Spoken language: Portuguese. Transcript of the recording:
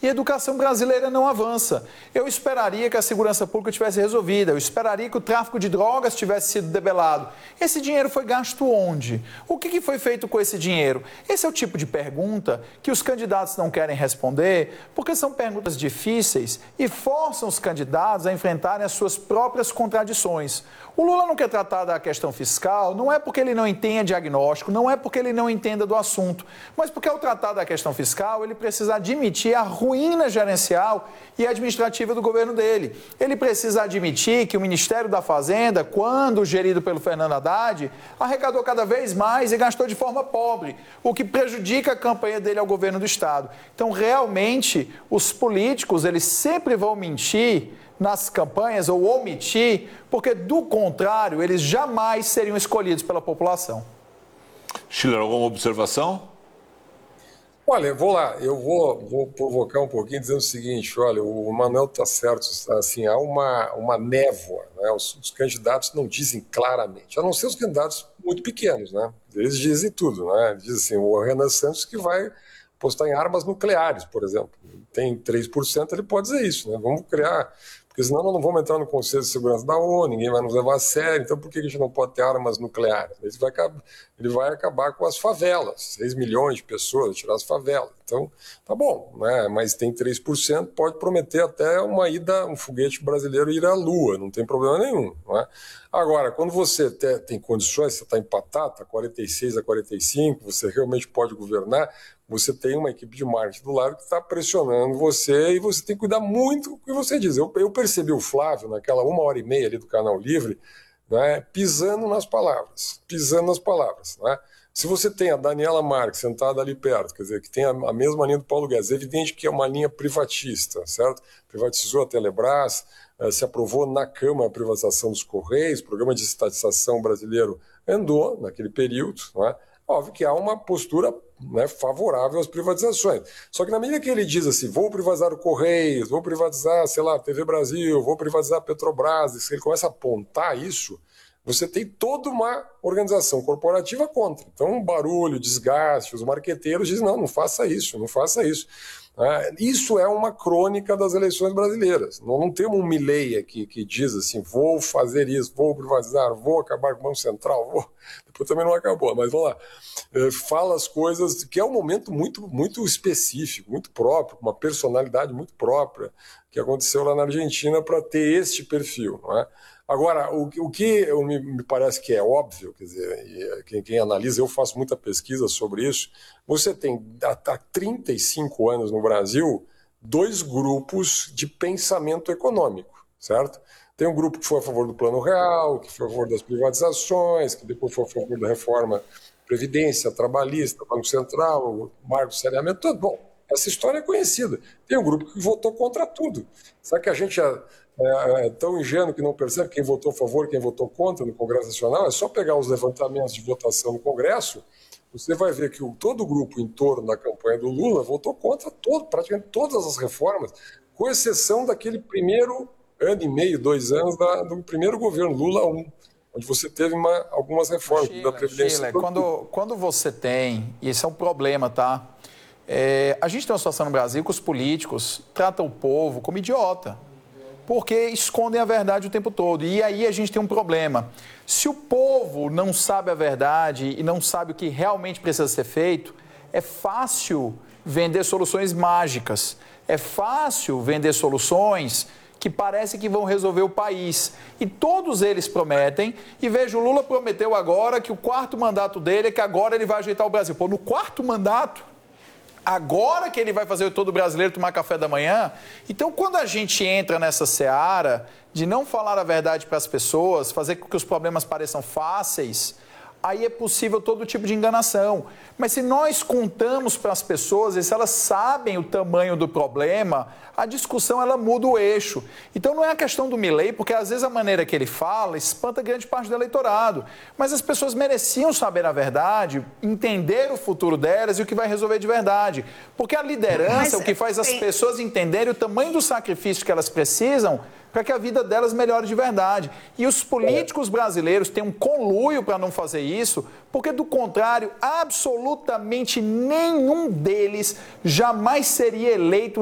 e a educação brasileira não avança. Eu esperaria que a segurança pública tivesse resolvida, eu esperaria que o tráfico de drogas tivesse sido debelado. Esse dinheiro foi gasto onde? O que foi feito com esse dinheiro? Esse é o tipo de pergunta que os candidatos não querem responder, porque são perguntas difíceis e forçam os candidatos a enfrentarem as suas próprias contradições. O Lula não quer tratar da questão fiscal, não é porque ele não entenda diagnóstico, não é porque ele não entenda do assunto, mas porque ao tratar da questão fiscal, ele precisa admitir a ruína gerencial e administrativa do governo dele. Ele precisa admitir que o Ministério da Fazenda, quando gerido pelo Fernando Haddad, arrecadou cada vez mais e gastou de forma pobre, o que prejudica a campanha dele ao governo do Estado. Então, realmente, os políticos, eles sempre vão mentir nas campanhas ou omitir, porque do contrário, eles jamais seriam escolhidos pela população. Schiller, alguma observação? Olha, eu vou provocar um pouquinho dizendo o seguinte, olha, o Manuel está certo, assim, há uma névoa, né? Os candidatos não dizem claramente, a não ser os candidatos muito pequenos, né? Eles dizem tudo, né? Eles dizem assim, o Renan Santos que vai apostar em armas nucleares, por exemplo, tem 3%, ele pode dizer isso, né? Vamos criar... Porque senão nós não vamos entrar no Conselho de Segurança da ONU, ninguém vai nos levar a sério, então por que a gente não pode ter armas nucleares? Ele vai acabar com as favelas, 6 milhões de pessoas, tirar as favelas. Então, tá bom, né? Mas tem 3%, pode prometer até um foguete brasileiro ir à Lua, não tem problema nenhum. Não é? Agora, quando você tem condições, você está empatado, está 46-45, você realmente pode governar, você tem uma equipe de marketing do lado que está pressionando você e você tem que cuidar muito do que você diz. Eu percebi o Flávio, naquela 1h30 ali do Canal Livre, né, pisando nas palavras. Né? Se você tem a Daniela Marques sentada ali perto, quer dizer, que tem a mesma linha do Paulo Guedes, é evidente que é uma linha privatista, certo? Privatizou a Telebrás, se aprovou na Câmara a privatização dos Correios, o programa de estatização brasileiro andou naquele período, não é? Óbvio que há uma postura, né, favorável às privatizações. Só que na medida que ele diz assim, vou privatizar o Correios, vou privatizar, sei lá, a TV Brasil, vou privatizar a Petrobras, se ele começa a apontar isso, você tem toda uma organização corporativa contra. Então, um barulho, desgaste, os marqueteiros dizem, não faça isso, não faça isso. Isso é uma crônica das eleições brasileiras. Nós não temos um Milei aqui que diz assim, vou fazer isso, vou privatizar, vou acabar com o Banco Central, depois também não acabou, mas vamos lá. Fala as coisas, que é um momento muito, muito específico, muito próprio, uma personalidade muito própria, que aconteceu lá na Argentina para ter este perfil, não é? Agora, o que me parece que é óbvio, quer dizer, quem analisa, eu faço muita pesquisa sobre isso, você tem há 35 anos no Brasil 2 grupos de pensamento econômico, certo? Tem um grupo que foi a favor do Plano Real, que foi a favor das privatizações, que depois foi a favor da reforma Previdência, Trabalhista, Banco Central, Marco de Saneamento, tudo bom. Essa história é conhecida. Tem um grupo que votou contra tudo. Sabe que a gente é tão ingênuo que não percebe quem votou a favor, quem votou contra no Congresso Nacional? É só pegar os levantamentos de votação no Congresso, você vai ver que todo o grupo em torno da campanha do Lula votou contra praticamente todas as reformas, com exceção daquele primeiro ano e meio, 2 anos do primeiro governo Lula 1, onde você teve algumas reformas da Previdência. Quando você tem, e esse é um problema, tá? A gente tem uma situação no Brasil que os políticos tratam o povo como idiota, porque escondem a verdade o tempo todo. E aí a gente tem um problema. Se o povo não sabe a verdade e não sabe o que realmente precisa ser feito, é fácil vender soluções mágicas. É fácil vender soluções que parece que vão resolver o país. E todos eles prometem, e veja, o Lula prometeu agora que o 4º mandato dele é que agora ele vai ajeitar o Brasil. Pô, no 4º mandato? Agora que ele vai fazer todo brasileiro tomar café da manhã? Então, quando a gente entra nessa seara de não falar a verdade para as pessoas, fazer com que os problemas pareçam fáceis, aí é possível todo tipo de enganação. Mas se nós contamos para as pessoas, e se elas sabem o tamanho do problema, a discussão ela muda o eixo. Então não é a questão do Milei, porque às vezes a maneira que ele fala espanta grande parte do eleitorado. Mas as pessoas mereciam saber a verdade, entender o futuro delas e o que vai resolver de verdade. Porque a liderança, o que faz as pessoas entenderem o tamanho do sacrifício que elas precisam para que a vida delas melhore de verdade. E os políticos brasileiros têm um conluio para não fazer isso, porque, do contrário, absolutamente nenhum deles jamais seria eleito